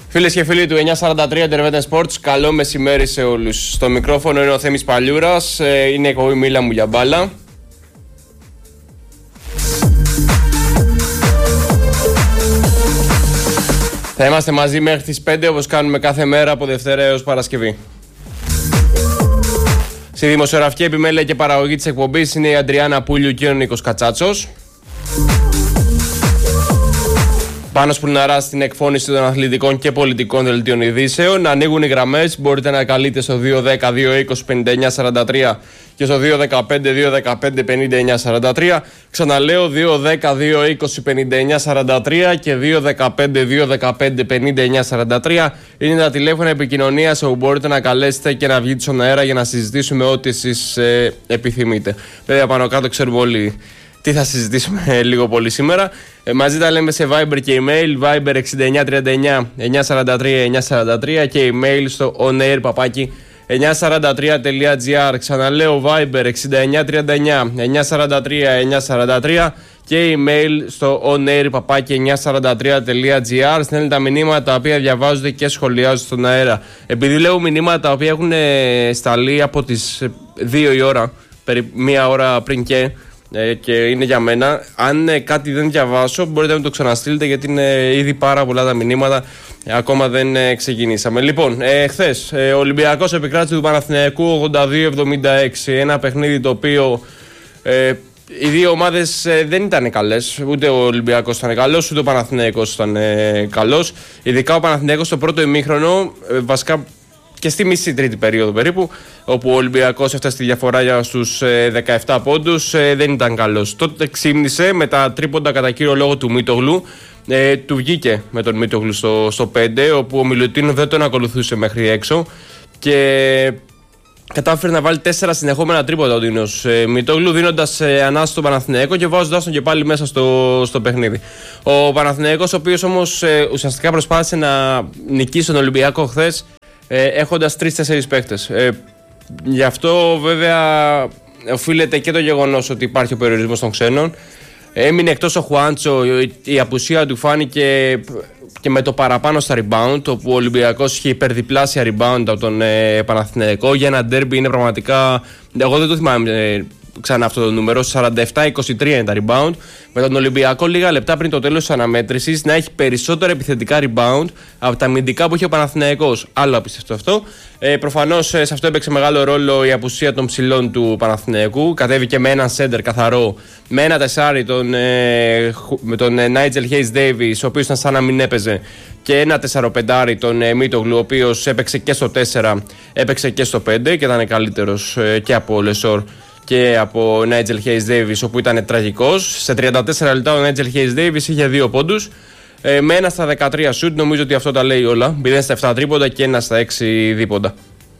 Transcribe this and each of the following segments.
Φίλες και φίλοι του 943 Internet Sports, καλό μεσημέρι σε όλους. Στο μικρόφωνο είναι ο Θέμης Παλιούρας, είναι η εκπομπή Μίλα μου για μπάλα. Θα είμαστε μαζί μέχρι τις 5 όπως κάνουμε κάθε μέρα από Δευτέρα έως Παρασκευή. Στη δημοσιογραφική επιμέλεια και παραγωγή της εκπομπής είναι η Αντριάννα Πούλιου και ο Νίκος Κατσάτσος. Πάνω Σπουρναρά στην εκφώνηση των αθλητικών και πολιτικών δελτίων ειδήσεων. Ανοίγουν οι γραμμές. Μπορείτε να καλείτε στο 210-220-5943 και στο 215-215-5943. Ξαναλέω 210-220-5943 και 215-215-5943. Είναι τα τηλέφωνα επικοινωνίας όπου μπορείτε να καλέσετε και να βγείτε στον αέρα για να συζητήσουμε ό,τι εσείς επιθυμείτε. Βέβαια, πάνω κάτω ξέρουμε όλοι τι θα συζητήσουμε λίγο πολύ σήμερα. Μαζί τα λέμε σε Viber και email. Viber 6939-943-943 και email στο onair@943.gr. Ξαναλέω Viber 6939-943-943 και email στο onair@943.gr. Στέλνετε τα μηνύματα τα οποία διαβάζονται και σχολιάζονται στον αέρα. Επειδή λέω μηνύματα τα οποία έχουν σταλεί από τις 2 η ώρα, περίπου 1 ώρα πριν και είναι για μένα. Αν κάτι δεν διαβάσω, μπορείτε να το ξαναστείλετε γιατί είναι ήδη πάρα πολλά τα μηνύματα. Ακόμα δεν ξεκινήσαμε. Λοιπόν, χθες ο Ολυμπιακός επικράτησε του Παναθηναϊκού 82-76. Ένα παιχνίδι το οποίο οι δύο ομάδες δεν ήταν καλές. Ούτε ο Ολυμπιακός ήταν καλός, ούτε ο Παναθηναϊκός ήταν καλός. Ειδικά ο Παναθηναϊκός στο πρώτο ημίχρονο, βασικά και στη μισή τρίτη περίοδο περίπου, όπου ο Ολυμπιακός έφτασε στη διαφορά στους 17 πόντους, δεν ήταν καλός. Τότε ξύμνησε με τα τρίποντα κατά κύριο λόγο του Μίτογλου. Του βγήκε με τον Μίτογλου στο 5, όπου ο Μιλουτίνο δεν τον ακολουθούσε μέχρι έξω και κατάφερε να βάλει 4 συνεχόμενα τρίποντα ο Ντίνος Μίτογλου, δίνοντας ανάσα στον Παναθηναϊκό και βάζοντας τον και πάλι μέσα στο παιχνίδι. Ο Παναθηναϊκός, ο οποίος όμως ουσιαστικά προσπάθησε να νικήσει τον Ολυμπιακό χθες, έχοντας 3-4 παίκτες. Γι' αυτό βέβαια οφείλεται και το γεγονός ότι υπάρχει ο περιορισμός των ξένων. Έμεινε εκτός ο Χουάντσο, η απουσία του φάνηκε και με το παραπάνω στα rebound, όπου ο Ολυμπιακός είχε υπερδιπλάσια rebound από τον Παναθηναϊκό. Για ένα ντέρμπι είναι πραγματικά, εγώ δεν το θυμάμαι ξανά αυτό το νούμερο, 47-23 είναι τα rebound, με τον Ολυμπιακό λίγα λεπτά πριν το τέλος της αναμέτρησης να έχει περισσότερα επιθετικά rebound από τα αμυντικά που είχε ο Παναθηναϊκός. Άλλο απίστευτο αυτό. Προφανώς σε αυτό έπαιξε μεγάλο ρόλο η απουσία των ψηλών του Παναθηναϊκού. Κατέβηκε με έναν σέντερ καθαρό, με ένα τεσάρι με τον Nigel Hayes Davis, ο οποίος ήταν σαν να μην έπαιζε, και ένα 4-5 τον Μίτογλου, ο οποίος έπαιξε και στο 4, έπαιξε και στο 5 και ήταν καλύτερος και από Λεσόρ και από Nigel Hayes Davis, όπου ήταν τραγικός. Σε 34 λεπτά ο Nigel Hayes Davis είχε 2 πόντους, με 1 στα 13 σουτ. Νομίζω ότι αυτό τα λέει όλα. 0 στα 7 τρίποντα και 1 στα 6 δίποντα.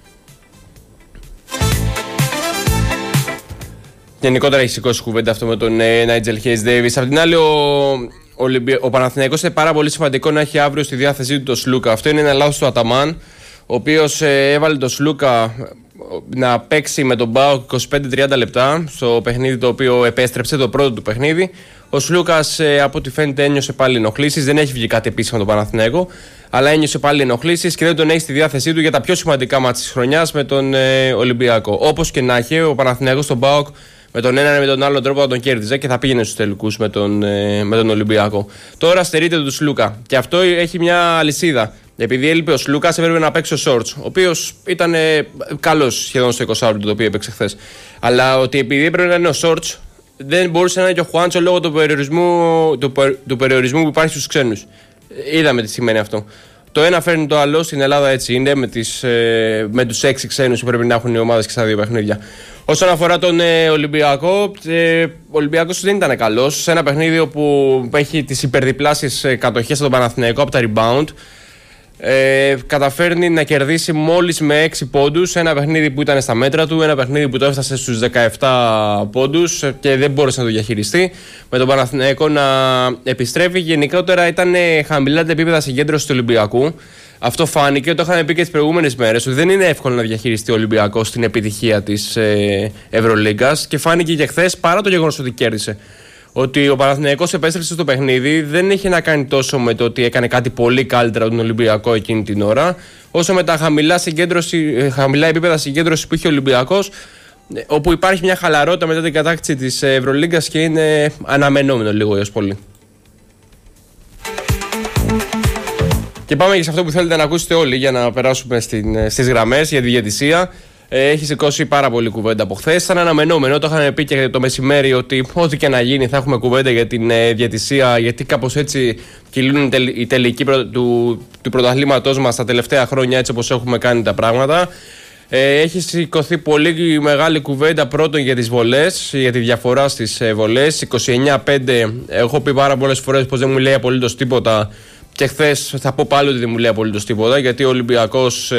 Γενικότερα έχει σηκώσει κουβέντα αυτό με τον Nigel Hayes Davis. Απ' την άλλη, ο Παναθηναϊκός είναι πάρα πολύ σημαντικό να έχει αύριο στη διάθεσή του τον Σλούκα. Αυτό είναι ένα λάθος του Αταμάν, ο οποίος έβαλε τον Σλούκα να παίξει με τον ΠΑΟΚ 25-30 λεπτά στο παιχνίδι το οποίο επέστρεψε, το πρώτο του παιχνίδι. Ο Σλούκας, από ό,τι φαίνεται, ένιωσε πάλι ενοχλήσεις. Δεν έχει βγει κάτι επίσημο με τον Παναθηναϊκό, αλλά ένιωσε πάλι ενοχλήσεις και δεν τον έχει στη διάθεσή του για τα πιο σημαντικά μάτς της χρονιάς με τον Ολυμπιακό. Όπως και να έχει, ο Παναθηναϊκός στον ΠΑΟΚ με τον έναν ή με τον άλλο τρόπο θα τον κέρδιζε και θα πήγαινε στους τελικούς με τον Ολυμπιακό. Τώρα στερείται του Σλούκα και αυτό έχει μια αλυσίδα. Επειδή έλειπε ο Σλούκας, έπρεπε να παίξει ο Σόρτς, ο οποίος ήταν καλός σχεδόν στο 20 το οποίο έπαιξε χθες. Αλλά ότι επειδή έπρεπε να είναι ο Σόρτς, δεν μπορούσε να είναι και ο Χουάντσο λόγω του περιορισμού που υπάρχει στους ξένους. Είδαμε τι σημαίνει αυτό. Το ένα φέρνει το άλλο. Στην Ελλάδα έτσι είναι, με τους 6 ξένους που πρέπει να έχουν οι ομάδες και στα 2 παιχνίδια. Όσον αφορά τον Ολυμπιακό, ο Ολυμπιακός δεν ήταν καλός. Σε ένα παιχνίδι όπου έχει τις υπερδιπλάσιες κατοχές από τον Παναθηναϊκό από τα rebound, καταφέρνει να κερδίσει μόλις με 6 πόντους. Ένα παιχνίδι που ήταν στα μέτρα του, ένα παιχνίδι που το έφτασε στους 17 πόντους και δεν μπόρεσε να το διαχειριστεί. Με τον Παναθηναϊκό να επιστρέφει. Γενικότερα ήταν χαμηλά τα επίπεδα συγκέντρωσης του Ολυμπιακού. Αυτό φάνηκε, το είχαμε πει και τις προηγούμενες μέρες, ότι δεν είναι εύκολο να διαχειριστεί ο Ολυμπιακός την επιτυχία της Ευρωλίγκας και φάνηκε και χθες, παρά το γεγονός ότι κέρδισε. ότι ο Παναθηναϊκός επέστρεψε στο παιχνίδι δεν είχε να κάνει τόσο με το ότι έκανε κάτι πολύ καλύτερα από τον Ολυμπιακό εκείνη την ώρα, όσο με τα χαμηλά επίπεδα συγκέντρωση που είχε ο Ολυμπιακός, όπου υπάρχει μια χαλαρότητα μετά την κατάκτηση της Ευρωλίγκας και είναι αναμενόμενο λίγο έως πολύ. Και πάμε και σε αυτό που θέλετε να ακούσετε όλοι για να περάσουμε στις γραμμές για τη διαιτησία. Έχει σηκώσει πάρα πολύ κουβέντα από χθες. Ήταν αναμενόμενο, το είχαμε πει και το μεσημέρι ότι ό,τι και να γίνει θα έχουμε κουβέντα για την διαιτησία, γιατί κάπως έτσι κυλούν οι τελικοί του πρωταθλήματός μας τα τελευταία χρόνια, έτσι όπως έχουμε κάνει τα πράγματα. Έχει σηκωθεί πολύ μεγάλη κουβέντα πρώτον για τις βολές, για τη διαφορά στις βολές. 29-5, έχω πει πάρα πολλές φορές πως δεν μου λέει απολύτως τίποτα. Και χθες θα πω πάλι ότι δεν μου λέει απολύτως τίποτα, γιατί ο Ολυμπιακός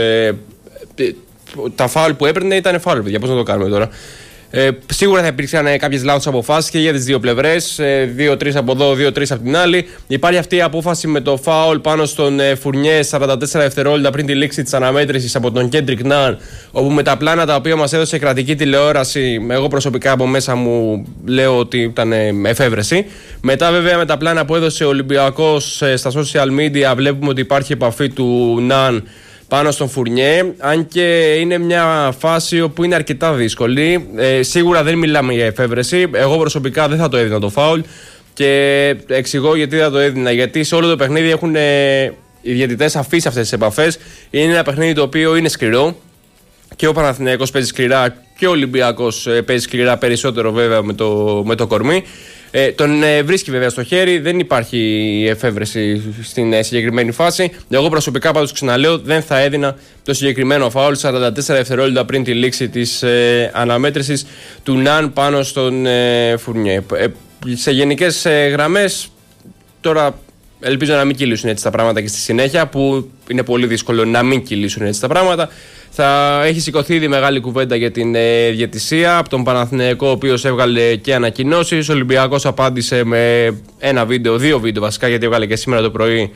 τα φάουλ που έπαιρνε ήταν φάουλ, παιδιά. Πώς να το κάνουμε τώρα. Σίγουρα θα υπήρξαν κάποιες λάθος αποφάσεις και για τις δύο πλευρές. 2-3 από εδώ, 2-3 από την άλλη. Υπάρχει αυτή η απόφαση με το φάουλ πάνω στον Φουρνιέ 44 δευτερόλεπτα πριν τη λήξη της αναμέτρησης από τον Κέντρικ Ναν, όπου με τα πλάνα τα οποία μας έδωσε κρατική τηλεόραση, εγώ προσωπικά από μέσα μου λέω ότι ήταν εφεύρεση. Μετά, βέβαια, με τα πλάνα που έδωσε ο Ολυμπιακός στα social media, βλέπουμε ότι υπάρχει επαφή του Ναν πάνω στον Φουρνιέ, αν και είναι μια φάση όπου είναι αρκετά δύσκολη. Σίγουρα δεν μιλάμε για εφεύρεση. Εγώ προσωπικά δεν θα το έδινα το φάουλ και εξηγώ γιατί θα το έδινα. Γιατί σε όλο το παιχνίδι έχουν οι διαιτητές αφήσει αυτές τις επαφές. Είναι ένα παιχνίδι το οποίο είναι σκληρό και ο Παναθηναϊκός παίζει σκληρά και ο Ολυμπιακός παίζει σκληρά, περισσότερο βέβαια με το κορμί. Τον βρίσκει βέβαια στο χέρι, δεν υπάρχει εφεύρεση στην συγκεκριμένη φάση. Εγώ προσωπικά πάντως ξαναλέω δεν θα έδινα το συγκεκριμένο φάουλ 44 δευτερόλεπτα πριν τη λήξη της αναμέτρησης του Ναν πάνω στον Φουρνιέ. Σε γενικές γραμμές τώρα ελπίζω να μην κυλήσουν έτσι τα πράγματα και στη συνέχεια, που είναι πολύ δύσκολο να μην κυλήσουν έτσι τα πράγματα. Θα έχει σηκωθεί ήδη μεγάλη κουβέντα για την διαιτησία από τον Παναθηναϊκό, ο οποίος έβγαλε και ανακοινώσεις. Ο Ολυμπιακός απάντησε με δύο βίντεο βασικά, γιατί έβγαλε και σήμερα το πρωί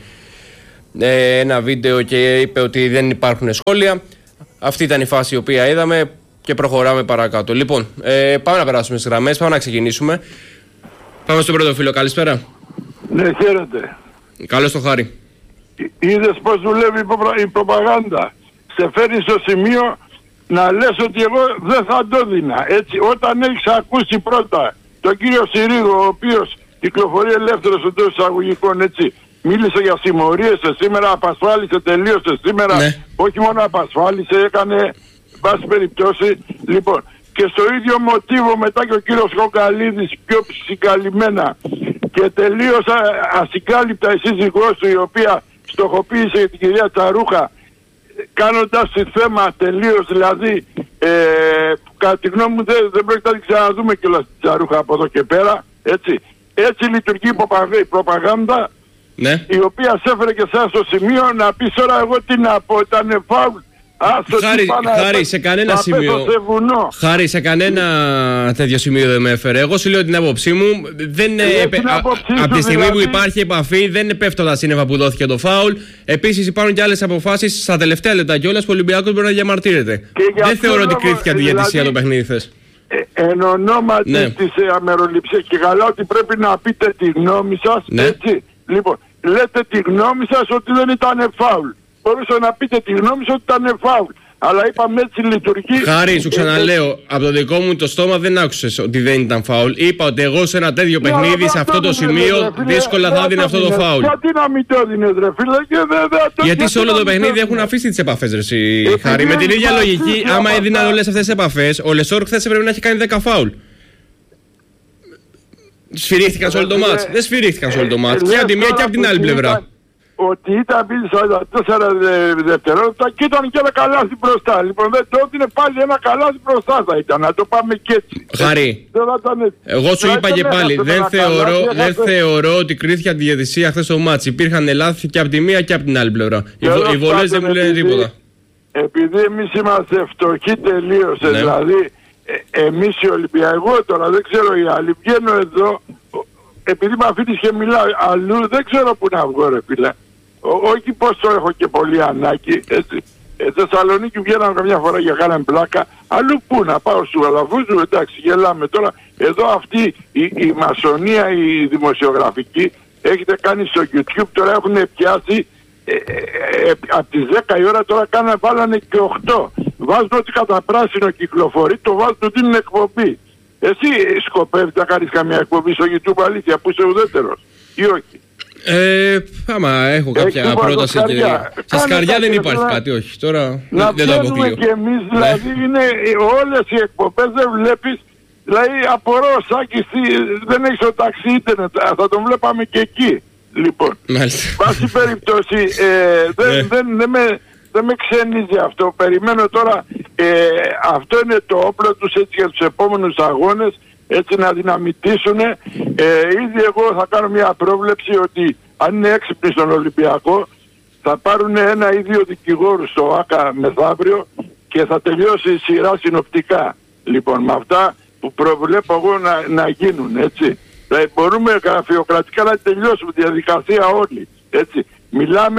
ένα βίντεο και είπε ότι δεν υπάρχουν σχόλια. Αυτή ήταν η φάση η οποία είδαμε και προχωράμε παρακάτω. Λοιπόν, πάμε να περάσουμε στις γραμμές, πάμε να ξεκινήσουμε. Πάμε στον πρώτο φίλο, καλησπέρα. Ναι, χαίρετε. Καλώς το Χάρη. Είδες πως δουλεύει η προπαγάνδα. Σε φέρνει στο σημείο να λες ότι εγώ δεν θα το δίνα. Έτσι, όταν έχεις ακούσει πρώτα τον κύριο Συρίγο, ο οποίος κυκλοφορεί ελεύθερος εντός εισαγωγικών, έτσι, μίλησε για συμμορίες σήμερα, απασφάλισε, τελείωσε σήμερα. Ναι. Όχι μόνο απασφάλισε, έκανε βάση περιπτώσει. Λοιπόν, και στο ίδιο μοτίβο μετά και ο κύριος Κοκαλίδης πιο συγκαλυμμένα και τελείωσα ασυγκάλυπτα η σύζυγός του, η οποία στοχοποίησε την κυρία Τσαρούχα, κάνοντας τη θέμα τελείως, δηλαδή κατά τη γνώμη μου δεν πρόκειται να την ξαναδούμε κιόλας την Τσαρούχα από εδώ και πέρα, έτσι. Έτσι λειτουργεί η προπαγάνδα, ναι, η οποία σε έφερε και εσάς στο σημείο να πεις τώρα εγώ τι να πω, ήταν φάουλ. Χάρη, σε κανένα σημείο. Χάρη, σε κανένα τέτοιο σημείο δεν με έφερε. Εγώ σου λέω την άποψή μου. Από τη στιγμή που υπάρχει επαφή, δεν πέφτω τα σύννεφα που δόθηκε το φάουλ. Επίσης, υπάρχουν και άλλες αποφάσεις στα τελευταία λεπτά κιόλας που ο Ολυμπιακός μπορεί να διαμαρτύρεται. Δεν θεωρώ ότι κρίθηκε από τη διαιτησία το παιχνίδι χθες. Εν ονόματι της αμεροληψίας, και καλά ότι πρέπει να πείτε τη γνώμη σας. Ναι. Έτσι. Λοιπόν, λέτε τη γνώμη σας ότι δεν ήταν φάουλ. Μπορούσα να πείτε τη γνώμη σου ότι ήταν φάουλ. Αλλά είπαμε έτσι λειτουργεί. Χάρη, σου ξαναλέω, από το δικό μου το στόμα δεν άκουσες ότι δεν ήταν φάουλ. Είπα ότι εγώ σε ένα τέτοιο παιχνίδι, σε αυτό το σημείο, δύσκολα θα έδινα αυτό το φάουλ. Γιατί να μην το έδινες, ρε φίλε, γιατί σε όλο το παιχνίδι έχουν αφήσει τις επαφές, ρε Χάρη. Με την ίδια λογική, άμα έδιναν όλες αυτές τις επαφές, ο Λεσόρ χθες έπρεπε να έχει κάνει 10 φάουλ. Σφυρίχτηκαν σε όλο το μάτς. Δεν σφυρίχτηκαν σε όλο το μάτς. Και από τη μία και από την άλλη πλευρά. Ότι ήταν πίσω 44 δευτερόλεπτα και ήταν και ένα καλάθι μπροστά. Λοιπόν, δεν το είναι πάλι ένα καλάθι μπροστά θα ήταν. Να το πάμε και έτσι. Χαρή, εγώ σου είπα και πάλι, δεν θεωρώ ότι κρίθηκε από τη διαιτησία χθες το μάτς. Υπήρχαν λάθη και από τη μία και από την άλλη πλευρά. Οι βολές δεν μου λένε τίποτα. Επειδή εμείς είμαστε φτωχοί τελείως, ναι, δηλαδή εμείς οι Ολυμπιακοί, εγώ τώρα δεν ξέρω οι άλλοι, βγαίνω εδώ, επειδή με αφήνεις και μιλάω αλλού, δεν ξέρω που να βγω, ρε φίλε. Όχι πως το έχω και πολύ ανάγκη, έτσι. Θεσσαλονίκη βγαίναμε καμιά φορά για κάναμε πλάκα, Αλλού πού να πάω στους Αλαφούζου, εντάξει γελάμε τώρα. Εδώ αυτή η μασονία η δημοσιογραφική έχετε κάνει στο YouTube, τώρα έχουν πιάσει από τις 10 η ώρα τώρα βάλανε και 8. Βάζουν ότι κατά πράσινο κυκλοφορεί, το βάζουν ότι είναι εκπομπή. Εσύ σκοπεύεις να κάνεις καμία εκπομπή στο YouTube, αλήθεια, που είσαι ουδέτερος ή όχι? Άμα έχω κάποια πρόταση και... Στα σκαριά δεν υπάρχει κάτι, όχι. Τώρα να δεν το αποκλείω. Και εμείς δηλαδή είναι όλες οι εκπομπές, δεν βλέπεις. Δηλαδή απορώ, Σάκη, δεν έχεις το ταξί ίντερνετ, θα τον βλέπαμε και εκεί. Λοιπόν, βάση περιπτώσει δεν με ξενίζει αυτό. Περιμένω τώρα, αυτό είναι το όπλο τους έτσι για τους επόμενους αγώνες, έτσι να δυναμητήσουν. Ήδη εγώ θα κάνω μια πρόβλεψη ότι αν είναι έξυπνοι στον Ολυμπιακό θα πάρουν 1 ή 2 δικηγόρους στο ΆΚΑ μεθαύριο και θα τελειώσει η σειρά συνοπτικά. Λοιπόν, με αυτά που προβλέπω εγώ να γίνουν, έτσι. Δηλαδή μπορούμε γραφειοκρατικά να τελειώσουμε τη διαδικασία όλοι, έτσι. Μιλάμε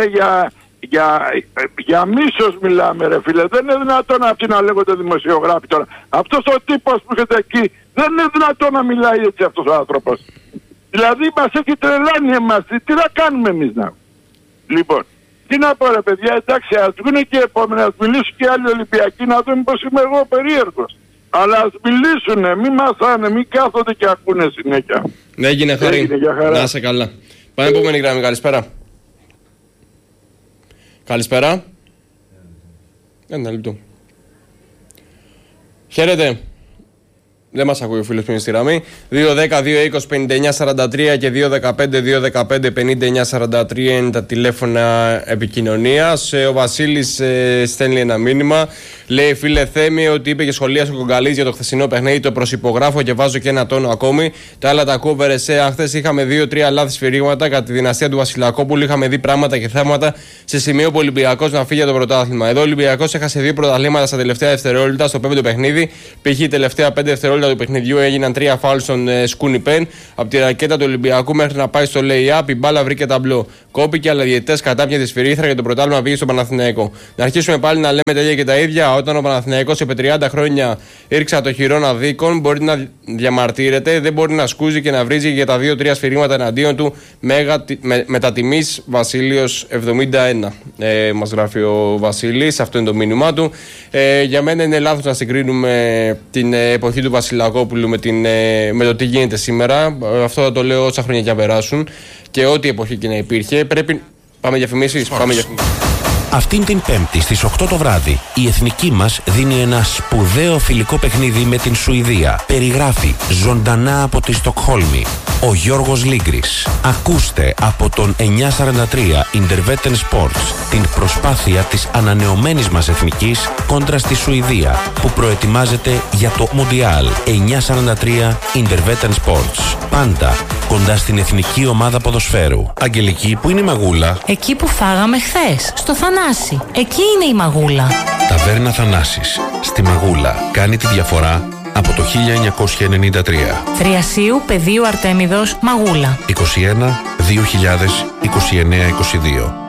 για μίσος μιλάμε, ρε φίλε. Δεν είναι δυνατόν αυτοί να λέγονται δημοσιογράφοι τώρα. Αυτός ο τύπος που έχετε εκεί δεν είναι δυνατόν να μιλάει έτσι αυτός ο άνθρωπος. Δηλαδή μας έχει τρελάνει εμάς. Τι να κάνουμε εμείς να? Λοιπόν, τι να πω ρε παιδιά, εντάξει, ας βγουν και επόμενα, ας μιλήσουν και άλλοι Ολυμπιακοί να δούμε πως είμαι εγώ περίεργος. Αλλά ας μιλήσουνε, μην μασάνε, μην κάθονται και ακούνε συνέχεια. Ναι, έγινε χαρή. Να είσαι καλά. Πάμε επόμενη γραμμή, καλησπέρα. Καλησπέρα. Ένα λεπτό. Χαίρετε. Δεν μας ακούει ο φίλος που είναι στη γραμμή. 2-10-2-20-59-43 και 2-15-2-15-59-43 είναι τα τηλέφωνα επικοινωνίας. Ο Βασίλης στέλνει ένα μήνυμα. Λέει, φίλε Θέμη, ότι είπε και σχολίασε ο Κογκαλής για το χθεσινό παιχνίδι. Το προσυπογράφω και βάζω και ένα τόνο ακόμη. Τα άλλα τα ακούω Βερεσέ. Αν χθες είχαμε 2-3 λάθη σφυρίγματα κατά τη δυναστεία του Βασιλακόπουλου, είχαμε δει πράγματα και θέματα σε σημείο που ο Ολυμπιακός να φύγει για το πρωτάθλημα. Εδώ ο Ολυμπιακός έχασε 2 πρωταθλήματα στα τελευταία δευτερόλεπτα στο 5ο παιχνίδι. Π.χ. τελευταία 5 δευτερόλεπτα του παιχνιδιού έγιναν 3 φάουλ στον Σκούνι Πεν. Από τη ρακέτα του Ολυμπιακού μέχρι να πάει στο lay-up, η μπάλα βρήκε ταμπλό. Κόπηκε, αλλά διαιτητές κατάπιε τη σφυρίχτρα και το πρωτάθλημα πήγε στον Παναθηναϊκό. Να αρχίσουμε πάλι να λέμε τα ίδια και τα ίδια. Όταν ο Παναθηναϊκός επί 30 χρόνια ήρξα το χειρόν αδίκων, μπορεί να διαμαρτύρεται, δεν μπορεί να σκούζει και να βρίζει για τα 2-3 σφυρίγματα εναντίον του. Μετατιμής Βασίλειος 71. Μας γράφει ο Βασίλης, αυτό είναι το μήνυμά του. Για μένα είναι λάθος να συγκρίνουμε την εποχή του Βασιλακόπουλου με το τι γίνεται σήμερα. Αυτό θα το λέω όσα χρόνια και να περάσουν. Και ό,τι εποχή και να υπήρχε. Πάμε για φημίσεις. Αυτήν την Πέμπτη στις 8 το βράδυ η εθνική μας δίνει ένα σπουδαίο φιλικό παιχνίδι με την Σουηδία. Περιγράφει ζωντανά από τη Στοκχόλμη ο Γιώργος Λίγκρης. Ακούστε από τον 943 Intervetten Sports την προσπάθεια της ανανεωμένης μας εθνικής κόντρα στη Σουηδία που προετοιμάζεται για το Μουντιάλ. 943 Intervetten Sports. Πάντα κοντά στην εθνική ομάδα ποδοσφαίρου. Αγγελική, που είναι η Μαγούλα? Εκεί που φάγαμε χθες, στο Θανάση. Εκεί είναι η Μαγούλα. Ταβέρνα Θανάσης, στη Μαγούλα. Κάνει τη διαφορά από το 1993. Θριασίου, Πεδίου Αρτέμιδος, Μαγούλα. 21 2000 29 22.